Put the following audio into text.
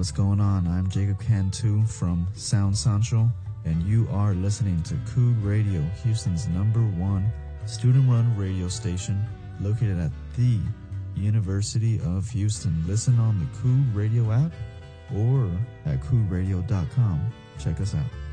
What's going on? I'm Jacob Cantu from Sound Sancho, and you are listening to Coog Radio, Houston's #1 student-run radio station located at the University of Houston. Listen on the Coog Radio app or at CoogRadio.com. Check us out.